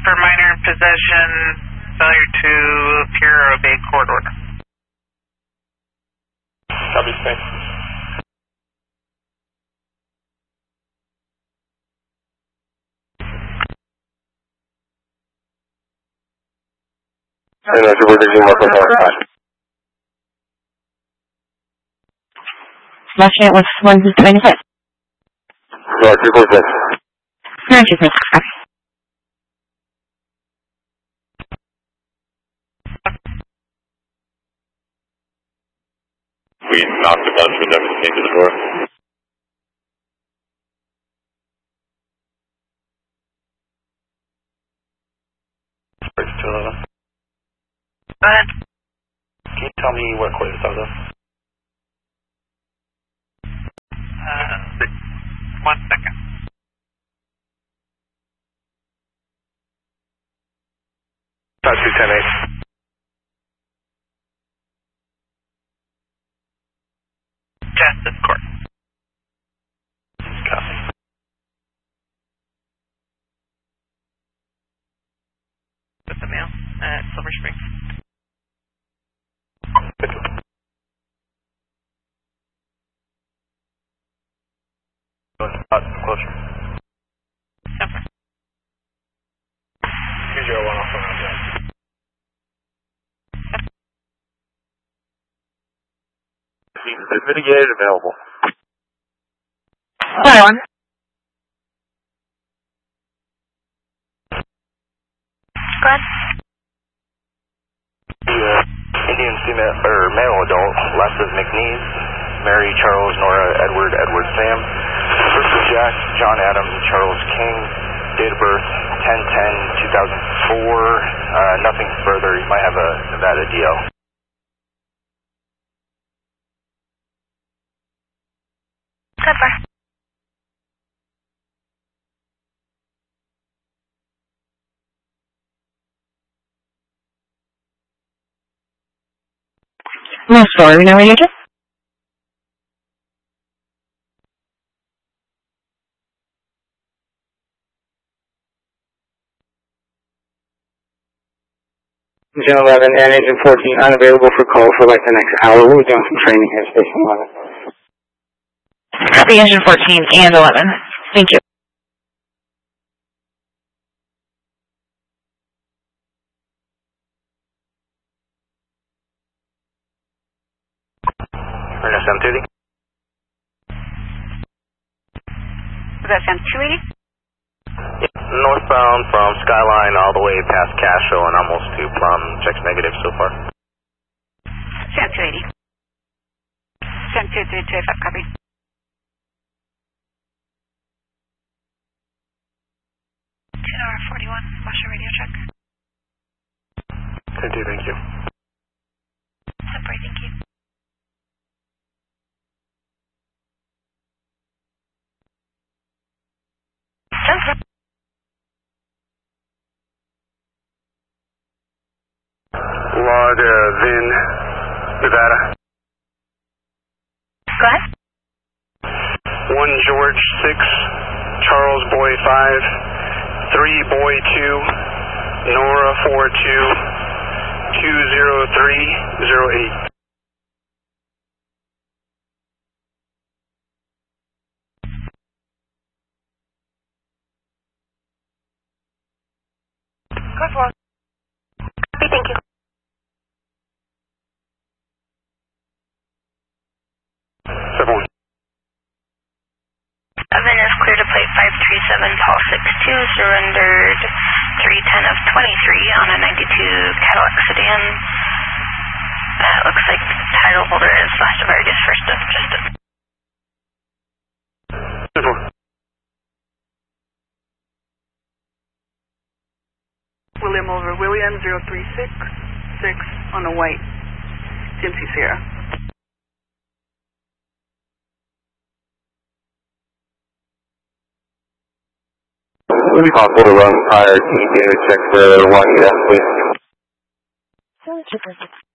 for minor in possession, failure to appear or obey court order. Copy, thanks. And that's what we're doing. Last night was 126. Right, 246. 96. We knocked a bunch, we never came to the door. Go ahead. Can you tell me what court this was? 1 second. About 210-8. Justice Court. Copy. With the mail at Silver Springs. Closer. Number. 201 off on that. It's mitigated available. Sorry, one. Go ahead. Indian female or male adult, last is McNeese, Mary Charles Nora Edward Edward Sam, first is Jack John Adam Charles King, date of birth 10/10/2004. Nothing further. You might have a Nevada DL. Good for. No story, no radio check? Engine 11 and Engine 14 unavailable for call for like the next hour. We're doing some training here, Station 11. Copy Engine 14 and 11. Thank you. Ernest M280. Was that Sam 280? Northbound from Skyline all the way past Castro and almost to Plum. Checks negative so far. Sam 280. Sam 23285, copy. Hour 41, watch your radio check. Thank you. Separate, thank you. Log Vin, Nevada. Go ahead. 1 George 6, Charles Boy 5, 3 Boy 2, Nora 42, 20308. Good one. Copy, thank you. Evan is clear to plate 537, Paul 62, surrendered 310 of 23 on a 92 Cadillac sedan. Looks like the title holder is last of Argus, first of Justice. William over William, 0366 on a white GMC Sierra. Would it be possible to run prior to check for 1 EF, please?